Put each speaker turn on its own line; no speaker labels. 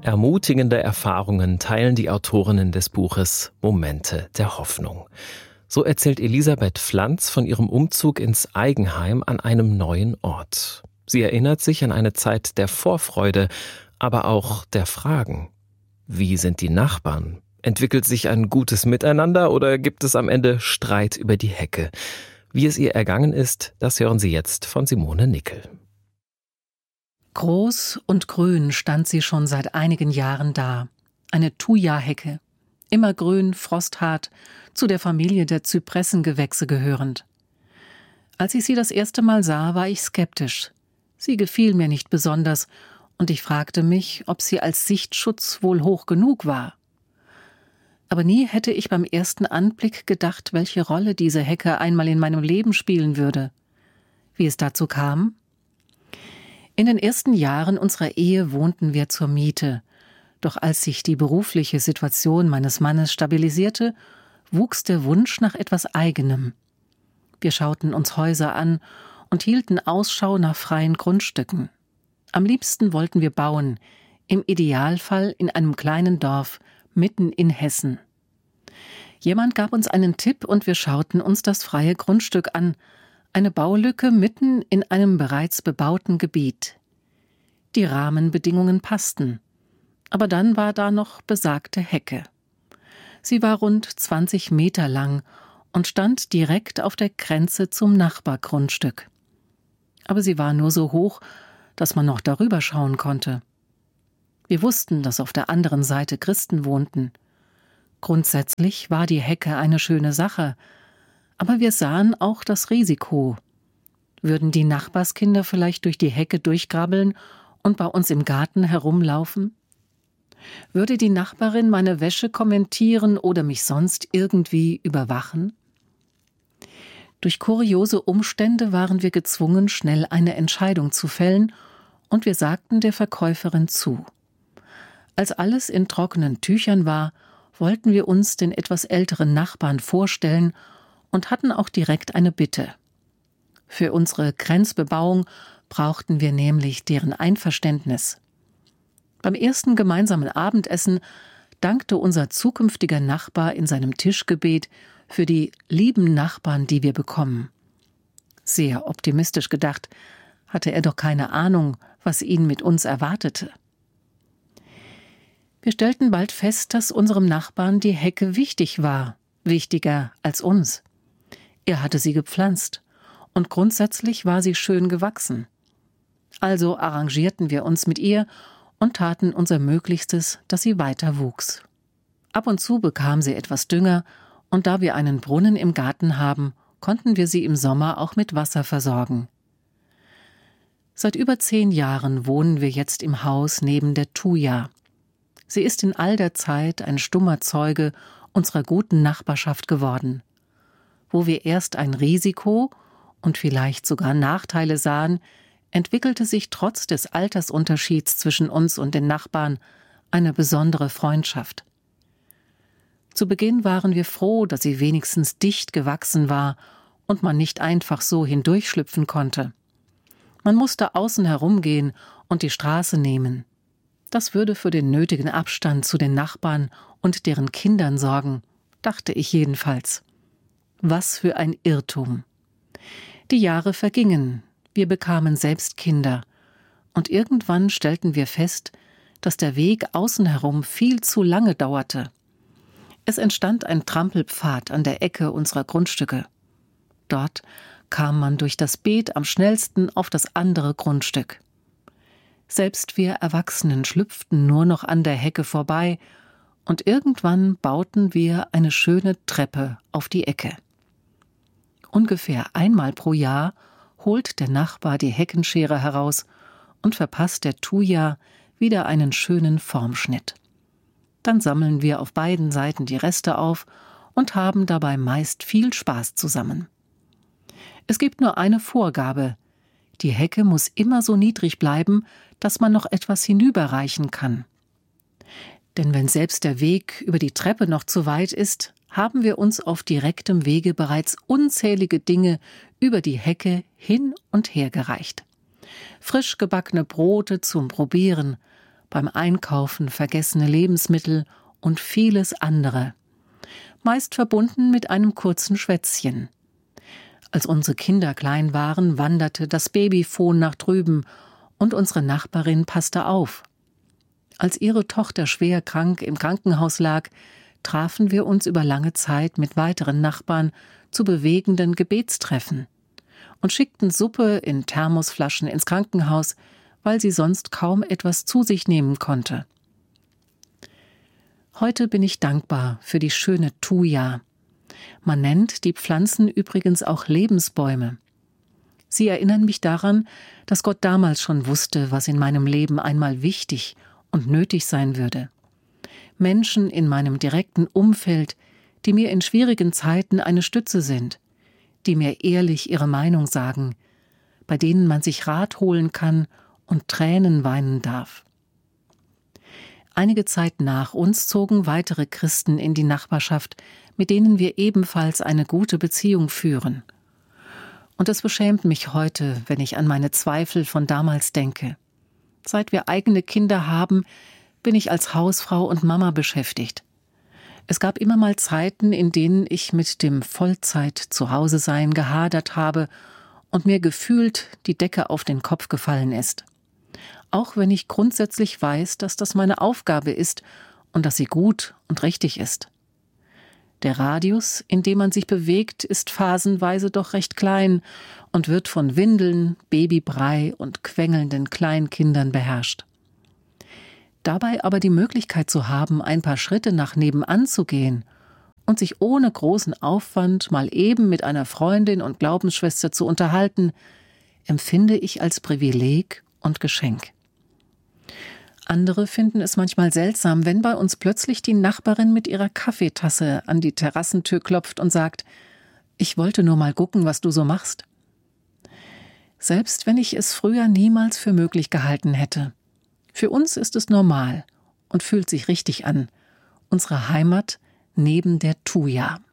Ermutigende Erfahrungen teilen die Autorinnen des Buches Momente der Hoffnung. So erzählt Elisabeth Pflanz von ihrem Umzug ins Eigenheim an einem neuen Ort. Sie erinnert sich an eine Zeit der Vorfreude, aber auch der Fragen. Wie sind die Nachbarn? Entwickelt sich ein gutes Miteinander oder gibt es am Ende Streit über die Hecke? Wie es ihr ergangen ist, das hören Sie jetzt von Simone Nickel.
Groß und grün stand sie schon seit einigen Jahren da. Eine Thuja-Hecke. Immergrün, frosthart, zu der Familie der Zypressengewächse gehörend. Als ich sie das erste Mal sah, war ich skeptisch. Sie gefiel mir nicht besonders und ich fragte mich, ob sie als Sichtschutz wohl hoch genug war. Aber nie hätte ich beim ersten Anblick gedacht, welche Rolle diese Hecke einmal in meinem Leben spielen würde. Wie es dazu kam? In den ersten Jahren unserer Ehe wohnten wir zur Miete. Doch als sich die berufliche Situation meines Mannes stabilisierte, wuchs der Wunsch nach etwas Eigenem. Wir schauten uns Häuser an und hielten Ausschau nach freien Grundstücken. Am liebsten wollten wir bauen, im Idealfall in einem kleinen Dorf, mitten in Hessen. Jemand gab uns einen Tipp und wir schauten uns das freie Grundstück an, eine Baulücke mitten in einem bereits bebauten Gebiet. Die Rahmenbedingungen passten, aber dann war da noch besagte Hecke. Sie war rund 20 Meter lang und stand direkt auf der Grenze zum Nachbargrundstück. Aber sie war nur so hoch, dass man noch darüber schauen konnte. Wir wussten, dass auf der anderen Seite Christen wohnten. Grundsätzlich war die Hecke eine schöne Sache, aber wir sahen auch das Risiko. Würden die Nachbarskinder vielleicht durch die Hecke durchkrabbeln und bei uns im Garten herumlaufen? Würde die Nachbarin meine Wäsche kommentieren oder mich sonst irgendwie überwachen? Durch kuriose Umstände waren wir gezwungen, schnell eine Entscheidung zu fällen, und wir sagten der Verkäuferin zu. Als alles in trockenen Tüchern war, wollten wir uns den etwas älteren Nachbarn vorstellen und hatten auch direkt eine Bitte. Für unsere Grenzbebauung brauchten wir nämlich deren Einverständnis. Beim ersten gemeinsamen Abendessen dankte unser zukünftiger Nachbar in seinem Tischgebet für die lieben Nachbarn, die wir bekommen. Sehr optimistisch gedacht, hatte er doch keine Ahnung, was ihn mit uns erwartete. Wir stellten bald fest, dass unserem Nachbarn die Hecke wichtig war, wichtiger als uns. Er hatte sie gepflanzt und grundsätzlich war sie schön gewachsen. Also arrangierten wir uns mit ihr und taten unser Möglichstes, dass sie weiter wuchs. Ab und zu bekam sie etwas Dünger und da wir einen Brunnen im Garten haben, konnten wir sie im Sommer auch mit Wasser versorgen. Seit über 10 Jahren wohnen wir jetzt im Haus neben der Thuja. Sie ist in all der Zeit ein stummer Zeuge unserer guten Nachbarschaft geworden. Wo wir erst ein Risiko und vielleicht sogar Nachteile sahen, entwickelte sich trotz des Altersunterschieds zwischen uns und den Nachbarn eine besondere Freundschaft. Zu Beginn waren wir froh, dass sie wenigstens dicht gewachsen war und man nicht einfach so hindurchschlüpfen konnte. Man musste außen herumgehen und die Straße nehmen. Das würde für den nötigen Abstand zu den Nachbarn und deren Kindern sorgen, dachte ich jedenfalls. Was für ein Irrtum. Die Jahre vergingen, wir bekamen selbst Kinder und irgendwann stellten wir fest, dass der Weg außen herum viel zu lange dauerte. Es entstand ein Trampelpfad an der Ecke unserer Grundstücke. Dort kam man durch das Beet am schnellsten auf das andere Grundstück. Selbst wir Erwachsenen schlüpften nur noch an der Hecke vorbei und irgendwann bauten wir eine schöne Treppe auf die Ecke. Ungefähr einmal pro Jahr holt der Nachbar die Heckenschere heraus und verpasst der Thuja wieder einen schönen Formschnitt. Dann sammeln wir auf beiden Seiten die Reste auf und haben dabei meist viel Spaß zusammen. Es gibt nur eine Vorgabe: Die Hecke muss immer so niedrig bleiben, dass man noch etwas hinüberreichen kann. Denn wenn selbst der Weg über die Treppe noch zu weit ist, haben wir uns auf direktem Wege bereits unzählige Dinge über die Hecke hin und her gereicht. Frisch gebackene Brote zum Probieren, beim Einkaufen vergessene Lebensmittel und vieles andere. Meist verbunden mit einem kurzen Schwätzchen. Als unsere Kinder klein waren, wanderte das Babyfon nach drüben und unsere Nachbarin passte auf. Als ihre Tochter schwer krank im Krankenhaus lag, trafen wir uns über lange Zeit mit weiteren Nachbarn zu bewegenden Gebetstreffen und schickten Suppe in Thermosflaschen ins Krankenhaus, weil sie sonst kaum etwas zu sich nehmen konnte. Heute bin ich dankbar für die schöne Thuja. Man nennt die Pflanzen übrigens auch Lebensbäume. Sie erinnern mich daran, dass Gott damals schon wusste, was in meinem Leben einmal wichtig und nötig sein würde. Menschen in meinem direkten Umfeld, die mir in schwierigen Zeiten eine Stütze sind, die mir ehrlich ihre Meinung sagen, bei denen man sich Rat holen kann und Tränen weinen darf. Einige Zeit nach uns zogen weitere Christen in die Nachbarschaft, mit denen wir ebenfalls eine gute Beziehung führen. Und es beschämt mich heute, wenn ich an meine Zweifel von damals denke. Seit wir eigene Kinder haben, bin ich als Hausfrau und Mama beschäftigt. Es gab immer mal Zeiten, in denen ich mit dem Vollzeit-Zuhause-Sein gehadert habe und mir gefühlt die Decke auf den Kopf gefallen ist. Auch wenn ich grundsätzlich weiß, dass das meine Aufgabe ist und dass sie gut und richtig ist. Der Radius, in dem man sich bewegt, ist phasenweise doch recht klein und wird von Windeln, Babybrei und quengelnden Kleinkindern beherrscht. Dabei aber die Möglichkeit zu haben, ein paar Schritte nach nebenan zu gehen und sich ohne großen Aufwand mal eben mit einer Freundin und Glaubensschwester zu unterhalten, empfinde ich als Privileg und Geschenk. Andere finden es manchmal seltsam, wenn bei uns plötzlich die Nachbarin mit ihrer Kaffeetasse an die Terrassentür klopft und sagt: »Ich wollte nur mal gucken, was du so machst.« Selbst wenn ich es früher niemals für möglich gehalten hätte. Für uns ist es normal und fühlt sich richtig an. Unsere Heimat neben der Thuja.